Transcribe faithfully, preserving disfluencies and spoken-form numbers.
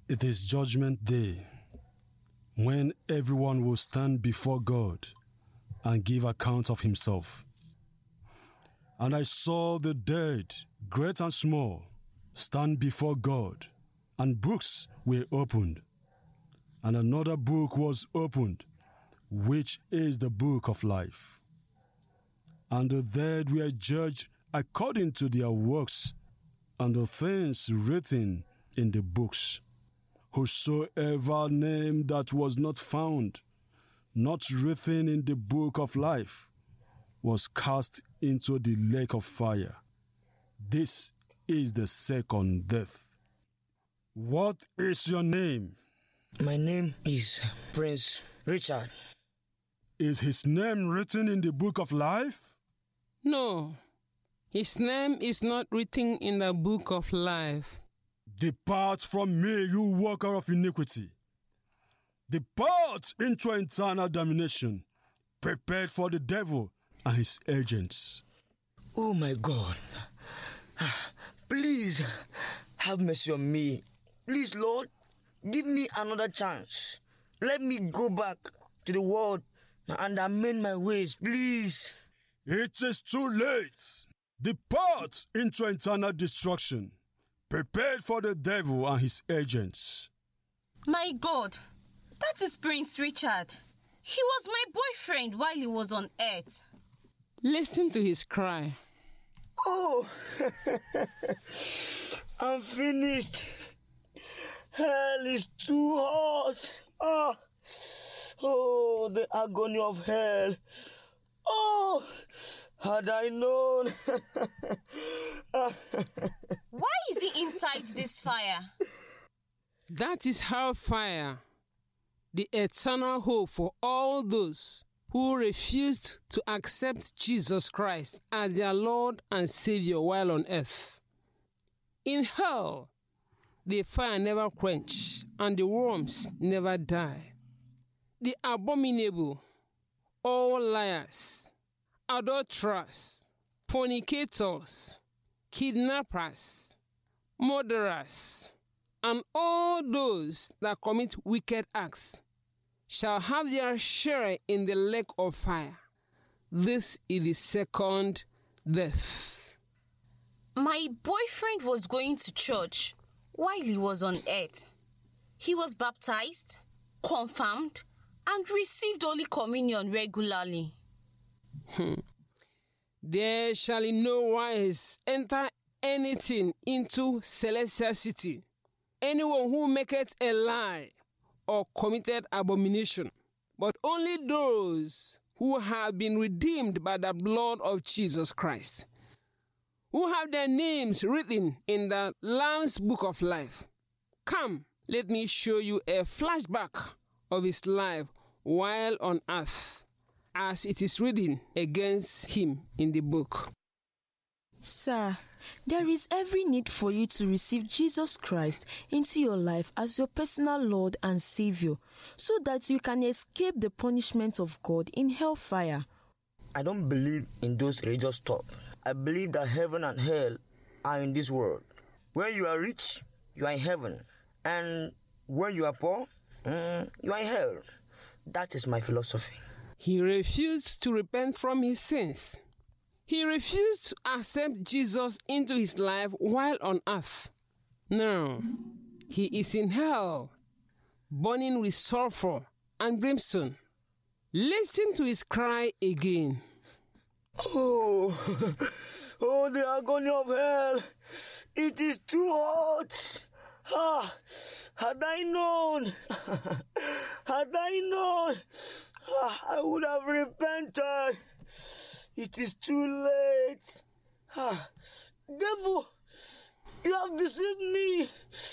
It is judgment day, when everyone will stand before God and give account of himself. And I saw the dead, great and small, stand before God, and books were opened. And another book was opened, which is the book of life. And the dead were judged according to their works, and the things written in the books. Whosoever name that was not found, not written in the book of life, was cast into the lake of fire. This is the second death. What is your name? My name is Prince Richard. Is his name written in the book of life? No, his name is not written in the book of life. Depart from me, you worker of iniquity. Depart into eternal damnation, prepared for the devil and his agents. Oh my God. Please have mercy on me. Please, Lord, give me another chance. Let me go back to the world and amend my ways, please. It is too late. Depart into eternal destruction, prepared for the devil and his agents. My God, that is Prince Richard. He was my boyfriend while he was on earth. Listen to his cry. Oh, I'm finished. Hell is too hot. Oh, oh, the agony of hell. Oh, had I known. Why is he inside this fire? That is hellfire, the eternal hope for all those who refused to accept Jesus Christ as their Lord and Savior while on earth. In hell, the fire never quench and the worms never die. The abominable, all liars, adulterers, fornicators, kidnappers, murderers, and all those that commit wicked acts shall have their share in the lake of fire. This is the second death. My boyfriend was going to church while he was on earth. He was baptized, confirmed, and received Holy Communion regularly. Hmm. There shall in no wise enter anything into celestial city, anyone who maketh a lie or committed abomination, but only those who have been redeemed by the blood of Jesus Christ, who have their names written in the Lamb's book of life. Come, let me show you a flashback of his life while on earth, as it is written against him in the book. Sir, there is every need for you to receive Jesus Christ into your life as your personal Lord and Savior, so that you can escape the punishment of God in hellfire. I don't believe in those religious stuff. I believe that heaven and hell are in this world. When you are rich, you are in heaven. And when you are poor, mm, you are in hell. That is my philosophy. He refused to repent from his sins. He refused to accept Jesus into his life while on earth. Now, he is in hell, burning with sulfur and brimstone. Listen to his cry again. Oh, oh, the agony of hell. It is too hot. Ah, had I known, had I known, ah, I would have repented. It is too late. Ah, devil, you have deceived me.